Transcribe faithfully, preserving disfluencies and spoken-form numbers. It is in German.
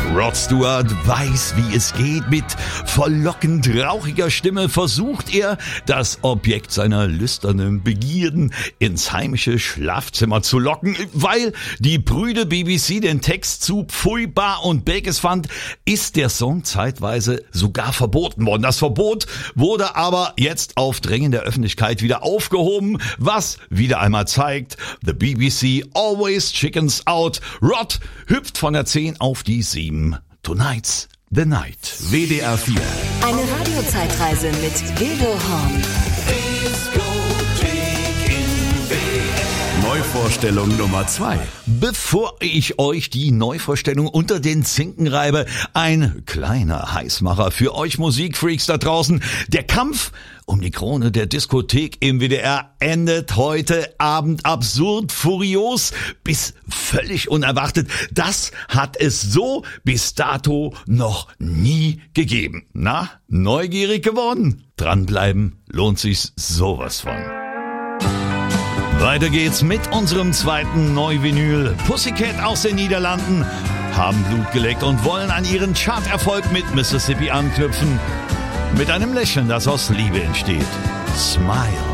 Rod Stewart weiß, wie es geht. Mit verlockend rauchiger Stimme versucht er, das Objekt seiner lüsternen Begierden ins heimische Schlafzimmer zu locken. Weil die prüde B B C den Text zu pfui-bar und Bekes fand, ist der Song zeitweise sogar verboten worden. Das Verbot wurde aber jetzt auf Drängen der Öffentlichkeit wieder aufgehoben, was wieder einmal zeigt, the B B C always chickens out. Rod hüpft von der zehn auf die sieben. Tonight's the night. W D R vier. Eine Radiozeitreise mit Guido Horn. Neuvorstellung Nummer zwei. Bevor ich euch die Neuvorstellung unter den Zinken reibe, ein kleiner Heißmacher für euch Musikfreaks da draußen. Der Kampf um die Krone der Diskothek im W D R endet heute Abend absurd, furios bis völlig unerwartet. Das hat es so bis dato noch nie gegeben. Na, neugierig geworden? Dranbleiben lohnt sich sowas von. Weiter geht's mit unserem zweiten Neuvinyl. Pussycat aus den Niederlanden haben Blut geleckt und wollen an ihren Charterfolg mit Mississippi anknüpfen. Mit einem Lächeln, das aus Liebe entsteht. Smile.